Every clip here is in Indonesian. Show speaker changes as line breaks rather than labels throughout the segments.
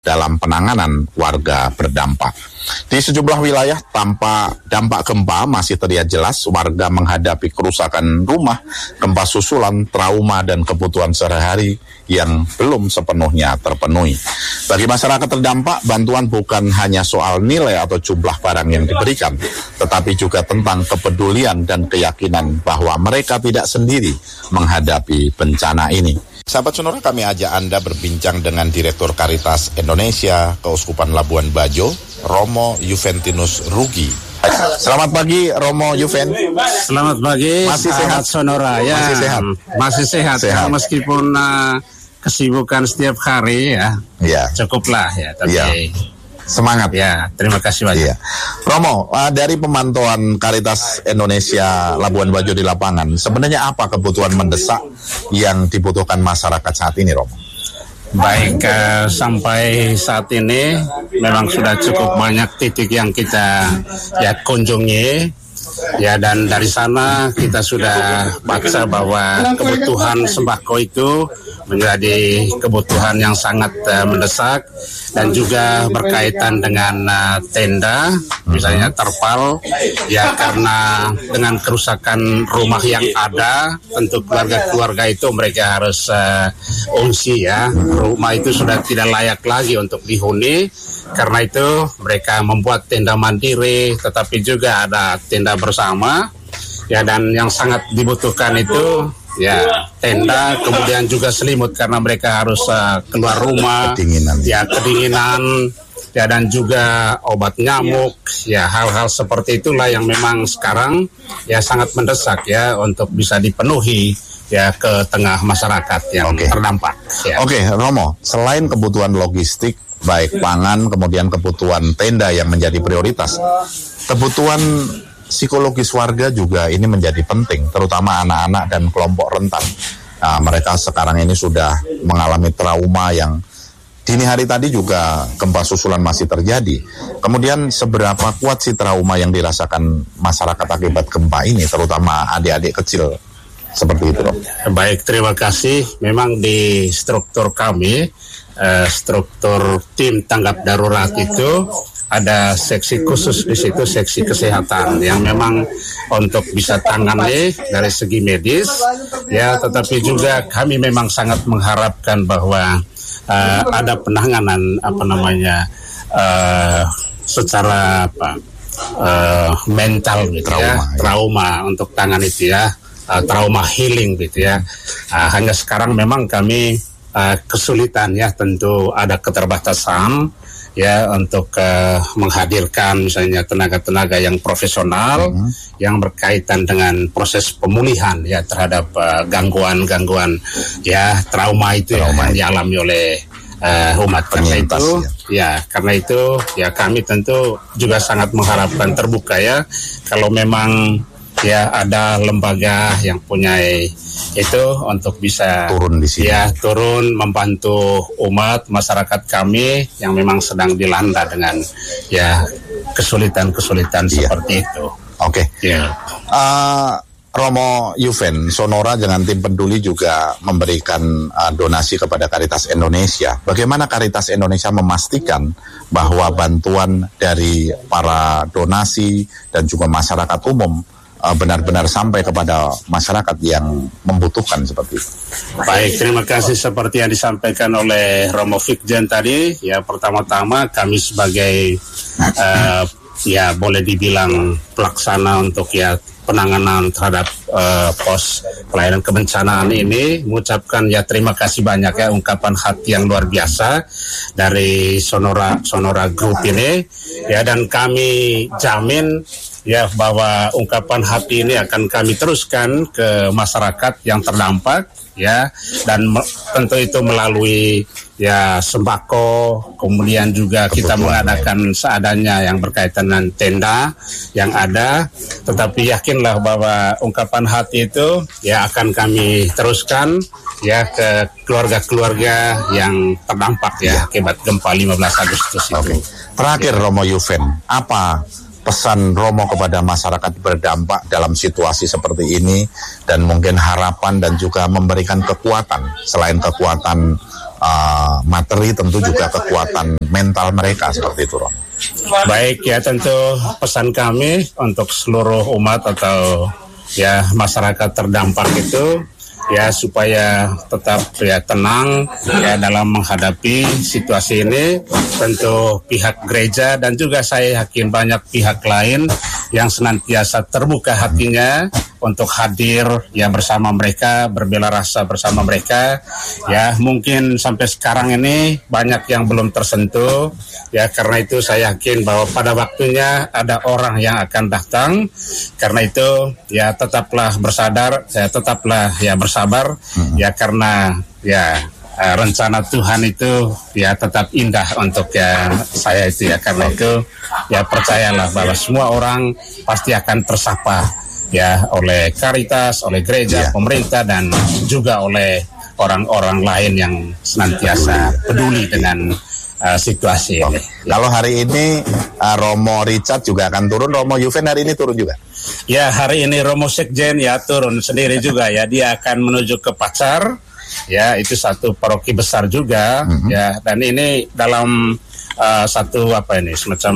dalam penanganan warga berdampak. Di sejumlah wilayah tanpa dampak gempa masih terlihat jelas warga menghadapi kerusakan rumah, gempa susulan, trauma, dan kebutuhan sehari-hari yang belum sepenuhnya terpenuhi. Bagi masyarakat terdampak, bantuan bukan hanya soal nilai atau jumlah barang yang diberikan, tetapi juga tentang kepedulian dan keyakinan bahwa mereka tidak sendiri menghadapi bencana ini. Sahabat Sonora, kami ajak Anda berbincang dengan Direktur Caritas Indonesia Keuskupan Labuan Bajo, Romo Juventinus Rugi. Selamat pagi, Romo Juven.
Selamat pagi.
Masih sehat,
Sonora? Ya,
masih sehat.
Ya, meskipun kesibukan setiap hari ya, cukuplah ya. Tapi
semangat
ya. Terima kasih banyak.
Romo, dari pemantauan Caritas Indonesia Labuan Bajo di lapangan, sebenarnya apa kebutuhan mendesak yang dibutuhkan masyarakat saat ini, Romo?
Baik, sampai saat ini memang sudah cukup banyak titik yang kita kunjungi. Ya, dan dari sana kita sudah baca bahwa kebutuhan sembako itu menjadi kebutuhan yang sangat mendesak, dan juga berkaitan dengan tenda, misalnya terpal, ya, karena dengan kerusakan rumah yang ada, tentu keluarga-keluarga itu mereka harus ungsi ya. Rumah itu sudah tidak layak lagi untuk dihuni. Karena itu mereka membuat tenda mandiri, tetapi juga ada tenda bersama. Ya, dan yang sangat dibutuhkan itu ya tenda, kemudian juga selimut karena mereka harus keluar rumah, kedinginan, ya, dan juga obat nyamuk. Ya, hal-hal seperti itulah yang memang sekarang ya sangat mendesak ya untuk bisa dipenuhi ya ke tengah masyarakat yang terdampak. Ya.
Oke, Romo, selain kebutuhan logistik, baik pangan, kemudian kebutuhan tenda yang menjadi prioritas, kebutuhan psikologis warga juga ini menjadi penting, terutama anak-anak dan kelompok rentan. Nah, mereka sekarang ini sudah mengalami trauma yang dini hari tadi juga gempa susulan masih terjadi. Kemudian seberapa kuat sih trauma yang dirasakan masyarakat akibat gempa ini, terutama adik-adik kecil seperti itu, Rob?
Baik, terima kasih. Memang di struktur kami, struktur tim tanggap darurat itu ada seksi khusus di situ, seksi kesehatan yang memang untuk bisa tangani dari segi medis ya, tetapi juga kami memang sangat mengharapkan bahwa ada penanganan secara mental gitu, trauma untuk tangan itu ya, trauma healing gitu ya. Hanya sekarang memang kami kesulitan ya, tentu ada keterbatasan ya untuk menghadirkan misalnya tenaga-tenaga yang profesional yang berkaitan dengan proses pemulihan ya terhadap gangguan-gangguan ya trauma itu yang dialami oleh umat. Karena itu ya kami tentu juga sangat mengharapkan terbuka ya, kalau memang ya ada lembaga yang punya itu untuk bisa
turun di sini,
ya turun membantu umat masyarakat kami yang memang sedang dilanda dengan ya kesulitan seperti itu.
Oke. Romo Juven, Sonora dengan tim peduli juga memberikan donasi kepada Caritas Indonesia. Bagaimana Caritas Indonesia memastikan bahwa bantuan dari para donasi dan juga masyarakat umum benar-benar sampai kepada masyarakat yang membutuhkan seperti itu?
Baik, terima kasih. Seperti yang disampaikan oleh Romo Fikjen tadi, ya pertama-tama kami sebagai ya boleh dibilang pelaksana untuk ya penanganan terhadap pos pelayanan kebencanaan ini mengucapkan ya terima kasih banyak ya, ungkapan hati yang luar biasa dari Sonora Group ini ya, dan kami jamin ya bahwa ungkapan hati ini akan kami teruskan ke masyarakat yang terdampak ya, dan tentu itu melalui ya sembako, kemudian juga kita mengadakan seadanya yang berkaitan dengan tenda yang ada, tetapi yakinlah bahwa ungkapan hati itu ya akan kami teruskan ya ke keluarga-keluarga yang terdampak ya akibat gempa 15 Agustus itu.
Terakhir Romo Juven, apa pesan Romo kepada masyarakat berdampak dalam situasi seperti ini, dan mungkin harapan dan juga memberikan kekuatan selain kekuatan materi, tentu juga kekuatan mental mereka seperti itu, Romo.
Baik ya, tentu pesan kami untuk seluruh umat atau ya masyarakat terdampak itu ya supaya tetap ya tenang ya dalam menghadapi situasi ini. Tentu pihak gereja dan juga saya yakin banyak pihak lain yang senantiasa terbuka hatinya untuk hadir ya bersama mereka, berbela rasa bersama mereka. Ya mungkin sampai sekarang ini banyak yang belum tersentuh. Ya karena itu saya yakin bahwa pada waktunya ada orang yang akan datang. Karena itu ya tetaplah bersadar, ya tetaplah ya bersabar. Ya karena ya rencana Tuhan itu ya tetap indah untuk ya saya itu ya. Karena itu ya percayalah bahwa semua orang pasti akan tersapa ya oleh Caritas, oleh gereja, pemerintah dan juga oleh orang-orang lain yang senantiasa peduli dengan situasi ini.
Kalau hari ini Romo Richard juga akan turun, Romo Yuven hari ini turun juga?
Ya hari ini Romo Sekjen ya turun sendiri juga ya, dia akan menuju ke Pacar. Ya itu satu paroki besar juga ya, dan ini dalam satu apa ini semacam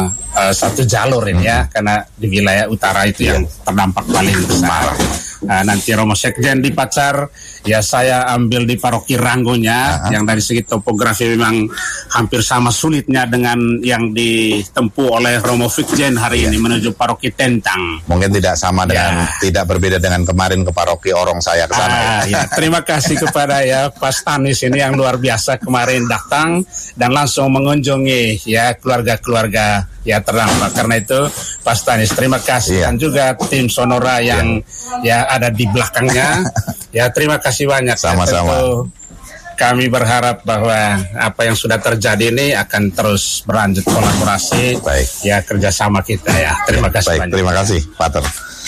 satu jalur ini ya, karena di wilayah utara itu yang terdampak paling besar. Nanti Romo Sekjen di Pacar, ya saya ambil di paroki Ranggonya yang dari segi topografi memang hampir sama sulitnya dengan yang ditempuh oleh Romo Fikjen hari ini menuju paroki Tentang.
Mungkin tidak sama dengan tidak berbeda dengan kemarin ke paroki Orong saya ke sana.
Ya. Terima kasih kepada ya Pak Stanis ini yang luar biasa kemarin datang dan langsung mengunjungi ya keluarga-keluarga ya terdampak. Karena itu Pak Stanis terima kasih dan juga tim Sonora yang ya ada di belakangnya. Ya terima kasih banyak.
Sama-sama.
Tentu kami berharap bahwa apa yang sudah terjadi ini akan terus berlanjut kolaborasi. Ya kerjasama kita ya. Terima kasih banyak.
Terima kasih, Pater.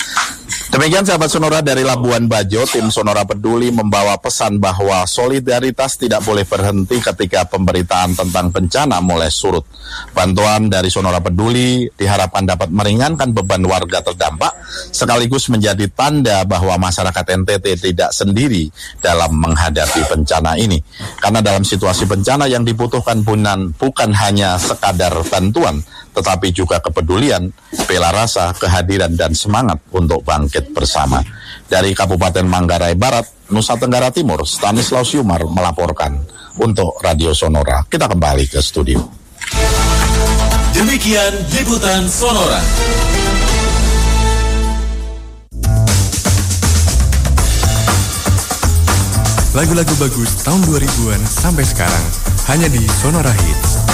Demikian sahabat Sonora dari Labuan Bajo, tim Sonora Peduli membawa pesan bahwa solidaritas tidak boleh berhenti ketika pemberitaan tentang bencana mulai surut. Bantuan dari Sonora Peduli diharapkan dapat meringankan beban warga terdampak, sekaligus menjadi tanda bahwa masyarakat NTT tidak sendiri dalam menghadapi bencana ini. Karena dalam situasi bencana yang dibutuhkan bukan hanya sekadar bantuan, tetapi juga kepedulian, bela rasa, kehadiran, dan semangat untuk bangkit bersama. Dari Kabupaten Manggarai Barat, Nusa Tenggara Timur, Stanislaus Yumar melaporkan untuk Radio Sonora. Kita kembali ke studio.
Demikian liputan Sonora. Lagu-lagu bagus tahun 2000-an sampai sekarang hanya di Sonora Hits.